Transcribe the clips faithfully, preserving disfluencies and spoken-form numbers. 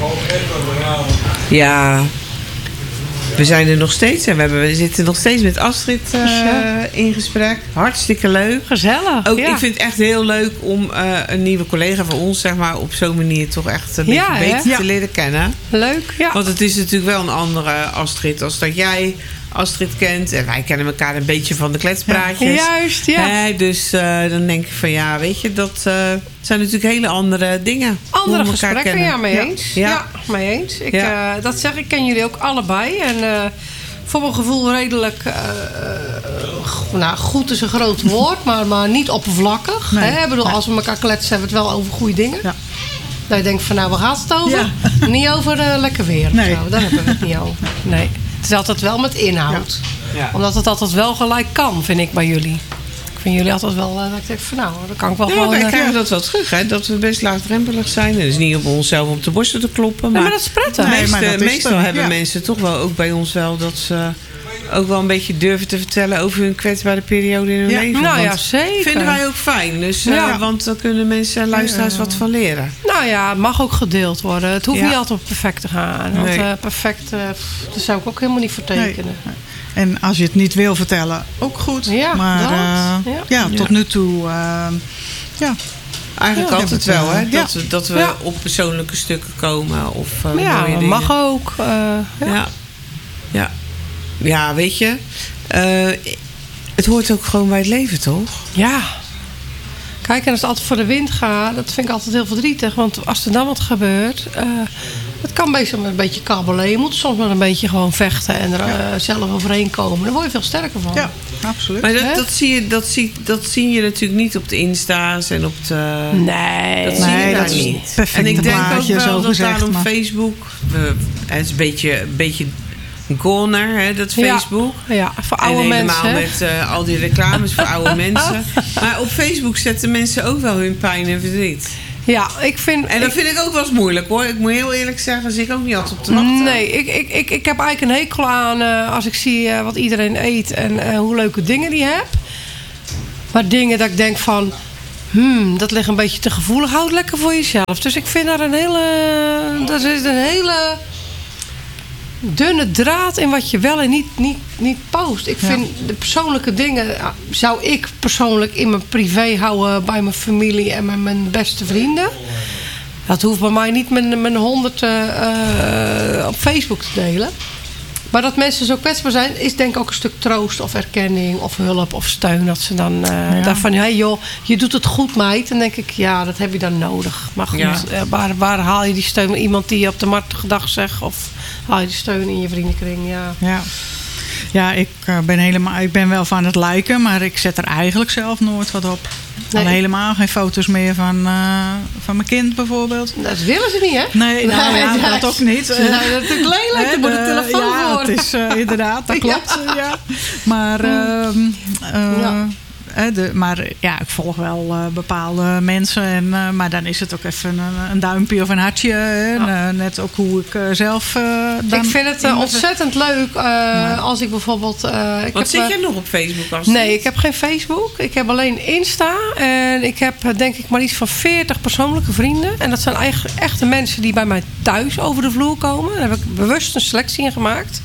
Ja, we zijn er nog steeds en we, hebben, we zitten nog steeds met Astrid uh, in gesprek. Hartstikke leuk. Gezellig. Ook, ja. Ik vind het echt heel leuk om uh, een nieuwe collega van ons, zeg maar, op zo'n manier toch echt een ja, beetje beter ja. te leren kennen. Leuk, ja. Want het is natuurlijk wel een andere Astrid als dat jij Astrid kent. En wij kennen elkaar een beetje van de kletspraatjes. Ja, juist, ja. Hey, dus uh, dan denk ik van ja, weet je, dat uh, zijn natuurlijk hele andere dingen. Andere gesprekken, kennen. ja, mee eens. Ja, ja. ja mee eens. Ik, ja. uh, dat zeg ik, ken jullie ook allebei. En uh, voor mijn gevoel redelijk, uh, uh, nou goed is een groot woord, maar, maar niet oppervlakkig. Nee. Hè? Ik bedoel, nee. als we elkaar kletsen, hebben we het wel over goede dingen. Ja. Dat je denkt van nou, waar gaat het over? Ja. Niet over uh, lekker weer. Nee. Zo. Daar hebben we het niet over. Nee. Het is altijd wel met inhoud. Ja. Ja. Omdat het altijd wel gelijk kan, vind ik bij jullie. Ik vind jullie altijd wel, uh, dat ik denk van nou, dan kan ik wel ja, gewoon... wij uh, krijgen dat wel terug, hè? Dat we best laagdrempelig zijn. En dus niet op onszelf op de borsten te kloppen. Maar, nee, maar dat is prettig. Nee, meeste, maar dat is meestal dan, hebben ja. mensen toch wel ook bij ons wel dat ze ook wel een beetje durven te vertellen over hun kwetsbare periode in hun Ja. leven. Nou Want ja, zeker. vinden wij ook fijn. Dus, uh, Ja. Want dan kunnen mensen en luisteraars wat van leren. Nou ja, het mag ook gedeeld worden. Het hoeft Ja. niet altijd perfect te gaan. Want Nee. uh, perfect, uh, daar zou ik ook helemaal niet voor tekenen. Nee. En als je het niet wil vertellen, ook goed. Ja, maar dat. uh, Ja. ja, tot Ja. nu toe, uh, ja. Eigenlijk Ja, altijd heb ik, wel, hè? uh, Dat, we, dat we Ja. op persoonlijke stukken komen. Of uh, Maar ja, mooie dat dingen. mag ook. Uh, ja. Ja. Ja. Ja, weet je. Uh, het hoort ook gewoon bij het leven, toch? ja. Kijk, en als het altijd voor de wind gaat, dat vind ik altijd heel verdrietig. Want als er dan wat gebeurt, uh, het kan best wel een beetje kabbelen. Je moet soms maar een beetje gewoon vechten en er uh, zelf overheen komen. Daar word je veel sterker van. Ja, absoluut. Maar dat, Hè? dat, zie je, dat, zie, dat zie je natuurlijk niet op de Insta's en op de... Nee, Dat zie Nee, je daar dat is niet. perfecte En ik denk ook plaatje, wel zo dat gezegd, daar op maar- Facebook... We, het is een beetje, een beetje goner, hè, dat Facebook. Ja, ja, voor En oude helemaal mensen. met uh, al die reclames voor oude mensen. Maar op Facebook zetten mensen ook wel hun pijn en verdriet. Ja, ik vind... En dat ik, vind ik ook wel eens moeilijk, hoor. Ik moet heel eerlijk zeggen, zit ik ook niet altijd op te wachten. Nee, ik, ik, ik, ik heb eigenlijk een hekel aan uh, als ik zie uh, wat iedereen eet en uh, hoe leuke dingen die heb. Maar dingen dat ik denk van, hmm, dat ligt een beetje te gevoelig. Houd lekker voor jezelf. Dus ik vind daar een hele, daar zit een hele dunne draad in wat je wel en niet, niet, niet post. Ik vind ja. de persoonlijke dingen zou ik persoonlijk in mijn privé houden bij mijn familie en met mijn beste vrienden. Dat hoeft bij mij niet mijn, mijn honderd uh, uh, op Facebook te delen. Maar dat mensen zo kwetsbaar zijn, is denk ik ook een stuk troost of erkenning of hulp of steun. Dat ze dan uh, ja. daarvan, hey joh, je doet het goed meid. Dan denk ik, ja, dat heb je dan nodig. Maar goed, ja. uh, waar, waar haal je die steun? Iemand die je op de markt gedag zegt? Of haal je die steun in je vriendenkring? Ja, ja. Ja, ik uh, ben helemaal, ik ben wel van het liken, maar ik zet er eigenlijk zelf nooit wat op. Nee. Al helemaal geen foto's meer van, uh, van mijn kind bijvoorbeeld. Dat willen ze niet, hè? Nee, nou, nee, ja, nee, dat ook niet. Ze zijn natuurlijk lelijk, daar moet de telefoon ja, voor. Het is uh, inderdaad, dat klopt. Ja. Ja. Maar, uh, uh, ja. De, maar ja, ik volg wel uh, bepaalde mensen. En, uh, maar dan is het ook even een, een duimpje of een hartje. En, ja. uh, net ook hoe ik uh, zelf... Uh, dan ik vind het uh, ontzettend leuk uh, ja. als ik bijvoorbeeld... Uh, ik Wat heb, zit jij uh, nog op Facebook? Als nee, ik heb geen Facebook. Ik heb alleen Insta. En ik heb uh, denk ik maar iets van veertig persoonlijke vrienden. En dat zijn eigenlijk echte mensen die bij mij thuis over de vloer komen. Daar heb ik bewust een selectie in gemaakt.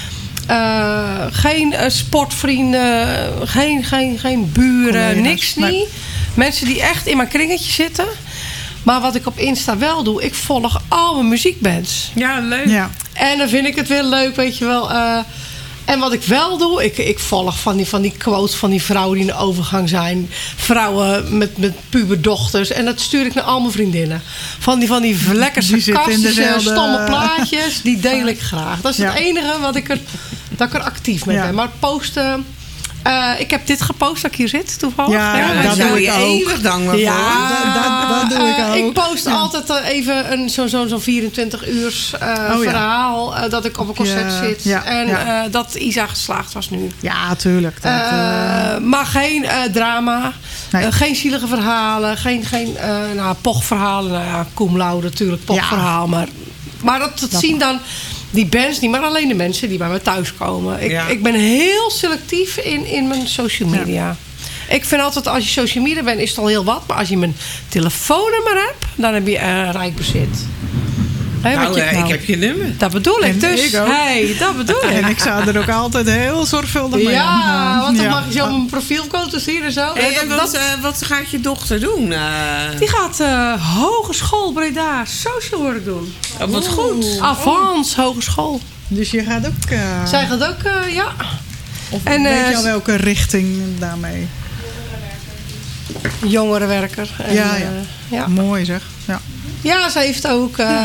Uh, geen uh, sportvrienden, geen, geen, geen buren, collega's, niks niet. Nee. Mensen die echt in mijn kringetje zitten. Maar wat ik op Insta wel doe, ik volg al mijn muziekbands. Ja, leuk. Ja. En dan vind ik het weer leuk, weet je wel. Uh, en wat ik wel doe, ik, ik volg van die, van die quotes van die vrouwen die in de overgang zijn. Vrouwen met, met puberdochters. En dat stuur ik naar al mijn vriendinnen. Van die, van die lekker sarcastische, stomme plaatjes. Die deel ik graag. Dat is ja. het enige wat ik er, dat ik er actief mee ja. ben. Maar posten... Uh, ik heb dit gepost dat ik hier zit, toevallig. Ja, ja, dat doe ik ook. Eeuwig dankbaar ja, voor. Dat, dat, dat doe ik ook. Uh, ik post ja. altijd uh, even een, zo'n zo, zo vierentwintig uurs uh, oh, verhaal. Ja. Uh, dat ik op een concert ja. zit. Ja. En ja. Uh, dat Isa geslaagd was nu. Ja, tuurlijk. Dat, uh, uh, maar geen uh, drama. Nee. Uh, geen zielige verhalen. Geen, geen uh, nou, pochverhalen. Nou ja, cum laude natuurlijk, pochverhaal. Ja. Maar, maar dat, dat, dat zien dan... Die bands niet, maar alleen de mensen die bij me thuis komen. Ik, ja. ik ben heel selectief in, in mijn social media. Ja. Ik vind altijd, als je social media bent, is het al heel wat. Maar als je mijn telefoonnummer hebt, dan heb je uh, rijk bezit. Hè, Nou, wat je- eh, ik heb je nummer. Dat bedoel ik En dus. ik ook. Hey, dat bedoel ik. En ik zou er ook altijd heel zorgvog mee Ja, omgaan. want dan Ja. mag je zo mijn profielfoto's zien en zo. Hey, En en dat- wat, dat- eh, wat gaat je dochter doen? Eh, die gaat uh, Hogeschool Breda social work doen. oh, wat goed. Avans Hogeschool. Dus je gaat ook... Uh, Zij gaat ook, uh, ja. of en, weet eh, je al welke richting daarmee? Jongerenwerker. En, Ja, ja. uh, ja. Mooi zeg. Ja. Ja, ze heeft ook uh,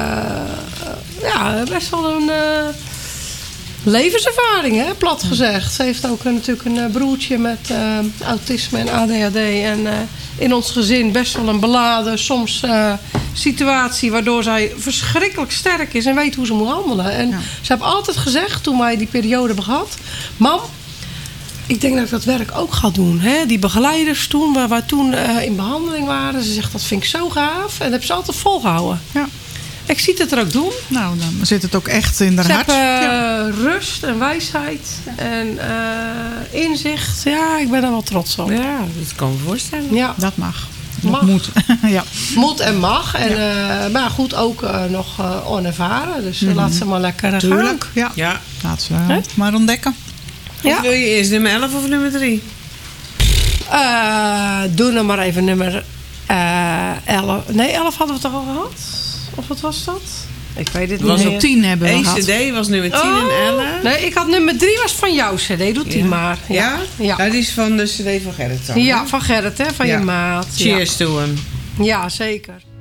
ja, best wel een uh, levenservaring, hè, plat gezegd. Ze heeft ook uh, natuurlijk een uh, broertje met uh, autisme en A D H D. En uh, in ons gezin best wel een beladen, soms uh, situatie waardoor zij verschrikkelijk sterk is en weet hoe ze moet handelen. En Ja. ze heeft altijd gezegd, toen wij die periode hebben gehad, mam, ik denk dat ik dat werk ook ga doen. Hè? Die begeleiders toen, waar we toen uh, in behandeling waren. Ze zegt, dat vind ik zo gaaf. En dat heb ze altijd volgehouden. Ja. Ik zie het er ook doen. Nou, dan zit het ook echt in haar Ze hart. hebben Ja. uh, rust en wijsheid en uh, inzicht. Ja, ik ben er wel trots op. Ja, dat kan ik me voorstellen. Ja, Dat mag. Nog Mag. moet. Ja. moet en mag. En, uh, maar goed, ook uh, nog uh, onervaren. Dus uh, Mhm. laat ze maar lekker uh, gaan. Tuurlijk. Ja. Ja. Laat ze Hè? maar ontdekken. Ja. Of wil je eerst nummer elf of nummer drie? Uh, doe dan maar even nummer uh, elf. Nee, elf hadden we toch al gehad? Of wat was dat? Ik weet het Het was niet op meer. tien hebben we één gehad. cd was nummer tien Oh, en elf. Nee, ik had nummer drie was van jouw cd. Doe die Ja. maar. Ja? Ja. Dat is van de cd van Gerrit dan, Ja, hè? van Gerrit, hè? Van Ja. je maat. Cheers to hem. Ja, ja zeker.